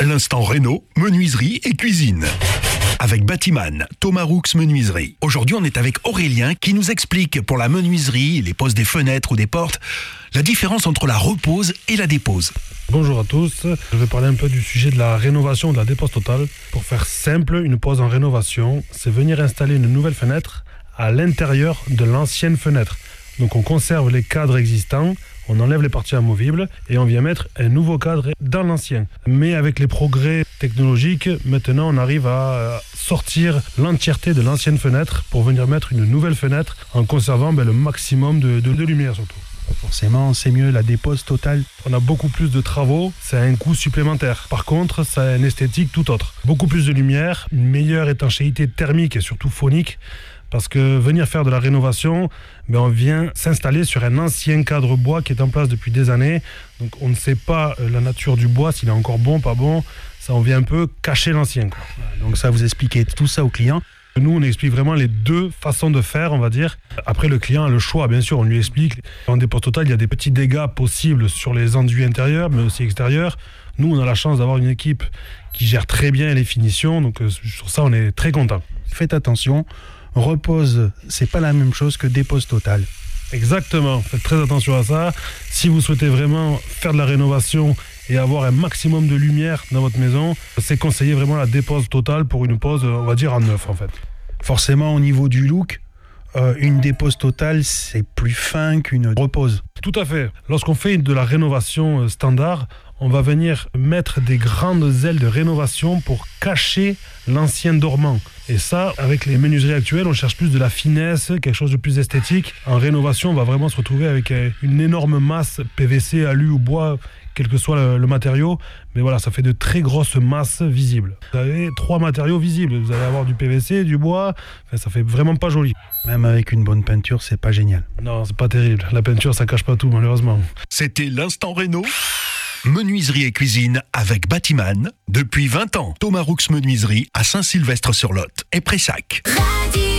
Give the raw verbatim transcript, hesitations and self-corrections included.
L'instant réno, menuiserie et cuisine. Avec Batiman, Thomas Roux Menuiserie. Aujourd'hui, on est avec Aurélien qui nous explique pour la menuiserie, les poses des fenêtres ou des portes, la différence entre la repose et la dépose. Bonjour à tous, je vais parler un peu du sujet de la rénovation, de la dépose totale. Pour faire simple, une pose en rénovation, c'est venir installer une nouvelle fenêtre à l'intérieur de l'ancienne fenêtre. Donc on conserve les cadres existants, on enlève les parties amovibles et on vient mettre un nouveau cadre dans l'ancien. Mais avec les progrès technologiques, maintenant on arrive à sortir l'entièreté de l'ancienne fenêtre pour venir mettre une nouvelle fenêtre en conservant ben, le maximum de, de, de lumière surtout. Forcément, c'est mieux la dépose totale. On a beaucoup plus de travaux, ça a un coût supplémentaire. Par contre, ça a une esthétique tout autre. Beaucoup plus de lumière, une meilleure étanchéité thermique et surtout phonique. Parce que venir faire de la rénovation, ben on vient s'installer sur un ancien cadre bois qui est en place depuis des années. Donc on ne sait pas la nature du bois, s'il est encore bon, pas bon. Ça, on vient un peu cacher l'ancien, quoi. Donc ça, vous expliquez tout ça aux clients. Nous, on explique vraiment les deux façons de faire, on va dire. Après, le client a le choix, bien sûr, on lui explique. En dépose totale, il y a des petits dégâts possibles sur les enduits intérieurs, mais aussi extérieurs. Nous, on a la chance d'avoir une équipe qui gère très bien les finitions, donc sur ça, on est très content. Faites attention, repose, c'est pas la même chose que dépose totale. Exactement, faites très attention à ça. Si vous souhaitez vraiment faire de la rénovation et avoir un maximum de lumière dans votre maison, c'est conseillé vraiment la dépose totale pour une pose, on va dire, en neuf en fait. Forcément, au niveau du look, euh, une dépose totale, c'est plus fin qu'une repose. Tout à fait. Lorsqu'on fait de la rénovation standard, on va venir mettre des grandes ailes de rénovation pour cacher l'ancien dormant. Et ça, avec les menuiseries actuelles, on cherche plus de la finesse, quelque chose de plus esthétique. En rénovation, on va vraiment se retrouver avec une énorme masse P V C, alu ou bois, quel que soit le, le matériau. Mais voilà, ça fait de très grosses masses visibles. Vous avez trois matériaux visibles. Vous allez avoir du P V C, du bois. Enfin, ça fait vraiment pas joli. Même avec une bonne peinture, c'est pas génial. Non, c'est pas terrible. La peinture, ça cache pas tout, malheureusement. C'était l'instant réno. Menuiserie et cuisine avec Batiman. Depuis vingt ans, Thomas Roux Menuiserie à Saint-Sylvestre-sur-Lot et Pressac.